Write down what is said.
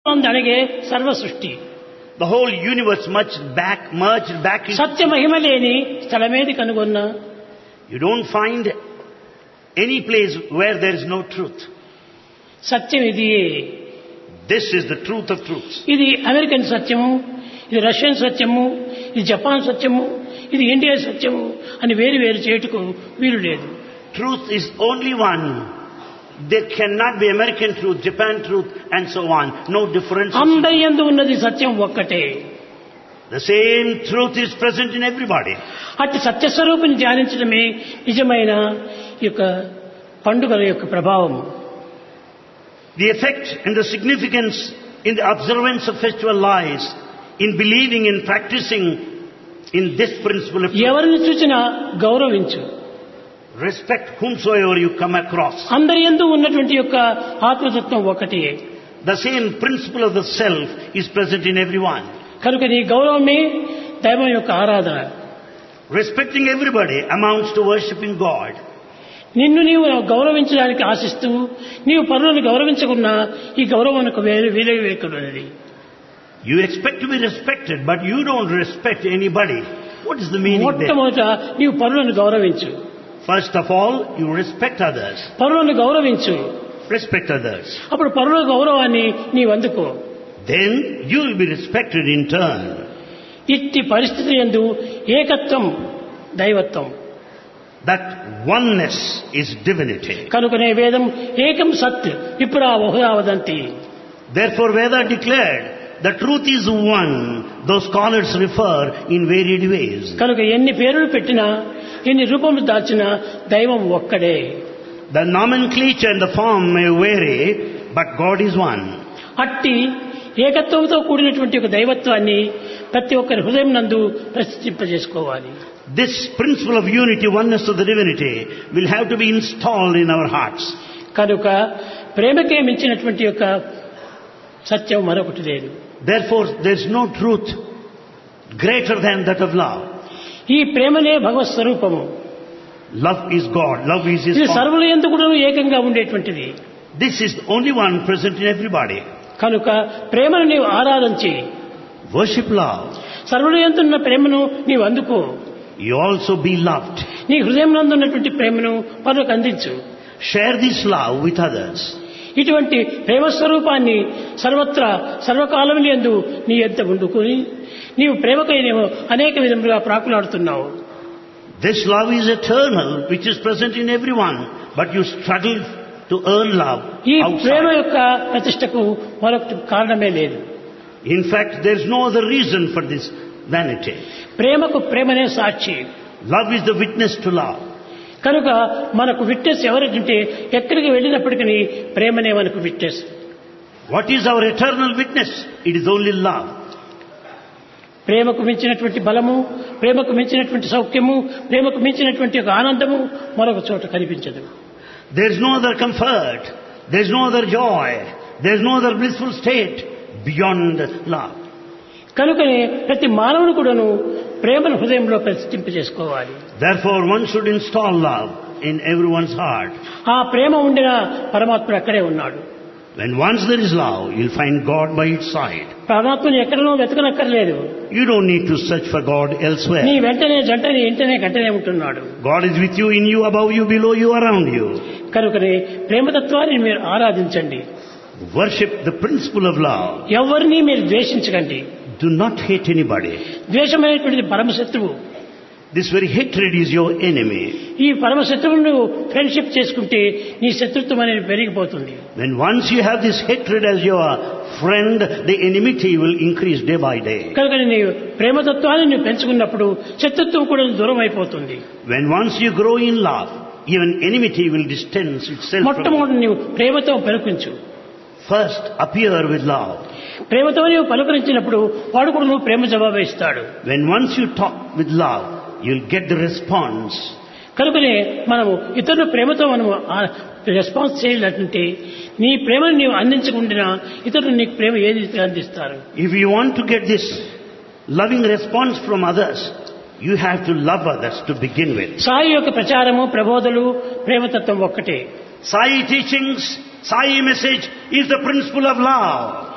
అలాగే సర్వ సృష్టి The whole universe merged back into... సత్య మహిమ లేని స్థలమేది కనుగొన్నా You don't find any place where there is no truth. సత్యం ఇది. This is the truth of truths. ఇది American సత్యము, ఇది రష్యన్ సత్యము, ఇది జపాన్ సత్యము, ఇది ఇండియా సత్యము అని వేరు వేరు చేయుటకు వీలు లేదు. Truth is only one. There cannot be American truth, Japan truth and so on. No difference. అందరి యందు ఉన్నది సత్యం ఒక్కటే. The same truth is present in everybody. అట్టి సత్యస్వరూపిని ధ్యానించడమే నిజమైన యొక్క పండుగల యొక్క ప్రభావము. The effect and the significance in the observance of festival lies in believing and practicing in this principle of truth. ఎవరిని చూసినా గౌరవించు. Respect whomsoever you come across. అందరి యందు ఉన్నటువంటి యొక్క ఆత్మతత్వం ఒకటే. The same principle of the self is present in everyone. కనుక నీ గౌరవమే దైవం యొక్క ఆరాధన. Respecting everybody amounts to worshipping God. నిన్ను నీవు గౌరవించడానికి ఆశిస్తూ నీవు పరులను గౌరవించకున్నా ఈ గౌరవానికి విలువైనది. You expect to be respected, but you don't respect anybody. What is the meaning there? మొట్టమొదట నీవు పరులను గౌరవించు. First of all, you respect others. పరులను గౌరవించు. Respect others. అప్పుడు పరుల గౌరవాన్ని నీవు అందుకో. Then you will be respected in turn. ఇట్టి పరిస్థితి యందు ఏకత్వం దైవత్వం. That oneness is divinity. కనుకనే వేదం ఏకం సత్ విప్రా బహుధా వదంతి. Therefore Veda declared the truth is one. Those scholars refer in varied ways. కనుక ఎన్ని పేర్లు పెట్టినా ఎన్ని రూపములు దాల్చినా దైవం ఒక్కడే. The nomenclature and the form may vary, but God is one. అట్టి ఏకత్వంతో కూడినటువంటి ఒక దైవత్వాన్ని ప్రతి ఒక్కరి హృదయం నందు ప్రతిష్ఠింపజేసుకోవాలి. This principle of unity, oneness of the divinity will have to be installed in our hearts. కనుక ప్రేమకే మించినటువంటి యొక్క సత్యం మరొకటి లేదు. Therefore there is no truth greater than that of love. ఈ ప్రేమనే భగవత్ స్వరూపము. Love is God. Love is His ఇది form. సర్వుల యందు కూడా ఏకంగా ఉండేటువంటిది. This is the only one present in everybody. కనుక ప్రేమను నీవు ఆరాధించి Worship love. సర్వుల యందు ఉన్న ప్రేమను నీవు అందుకో. You also be loved. నీ హృదయం నందు ఉన్నటువంటి ప్రేమను పరులకు అందించు. Share this love with others. ఇటువంటి ప్రేమ స్వరూపాన్ని సర్వత్రా సర్వకాలముల యందు నీ యొద్ద ఉండుకొని నీవు ప్రేమకై నీవు అనేక విధములుగా ప్రాకులాడుతున్నావు. This love is eternal, which is present in everyone, but you struggle to earn love ఈ ప్రేమ outside. యొక్క ప్రతిష్టకు మరొక కారణమే లేదు. In fact, there is no other reason for this vanity. ప్రేమకు ప్రేమనే సాక్షి. Love is the witness to love. కనుక మనకు విట్నెస్ ఎవరంటే ఎక్కడికి వెళ్ళినప్పటికీ ప్రేమనే మనకు witness. What is our eternal witness? It is only love. ప్రేమకు మించినటువంటి బలము, ప్రేమకు మించినటువంటి సౌఖ్యము, ప్రేమకు మించినటువంటి ఒక ఆనందము మరొక చోట కనిపించదు. There is no other comfort. There is no other joy. There is no other blissful state beyond love. కనుకనే ప్రతి మానవుడు కూడాను ప్రేమను హృదయంలో ప్రతిష్ఠింపజేసుకోవాలి. Therefore, one should install love in everyone's heart. ఆ ప్రేమ ఉండిన పరమాత్ముడు అక్కడే ఉన్నాడు. When once there is love, you'll find God by its side. పరమాత్మని ఎక్కడనో వెతకనక్కర్లేదు. You don't need to search for God నీ elsewhere. వెంటనే జంటని ఇంటనే గంటనే ఉంటున్నాడు. God is with you, in you, above you, below you, around you. కనుకనే ప్రేమతత్వాన్ని మీరు ఆరాధించండి. Worship the principle of love. ఎవరిని మీరు ద్వేషించకండి. Do not hate anybody. ద్వేషమైనటువంటిది పరమశత్రువు. This very hatred is your enemy. ఈ పరమశత్రువును friendship చేసుకుంటే నీ శత్రుత్వం అనేది పెరిగిపోతుంది. When once you have this hatred as your friend, the enmity will increase day by day. కనుక నీ ప్రేమతత్వాన్ని నువ్వు పెంచుకున్నప్పుడు శత్రుత్వం కూడా దూరం అయిపోతుంది. When once you grow in love, even enmity will distance itself from you. మొట్టమొదటి నీవు ప్రేమతో పలుకించు. First, appear with love. ప్రేమతో నీవు పలుకరించినప్పుడు వాడు కూడా నువ్వు ప్రేమ జవాబు ఇస్తాడు. When once you talk with love, you'll get the response. కనుకనే మనము ఇతరుల ప్రేమతో మనము రెస్పాన్స్ చేయాలంటే నీ ప్రేమను నీవు అందించకుండా ఇతరులు నీకు ప్రేమ ఏది అందిస్తారు. If you want to get this loving response from others, you have to love others to begin with. Sai యొక్క ప్రచారము ప్రబోధలు ప్రేమతత్వం ఒక్కటే. Sai teachings, Sai message is the principle of love.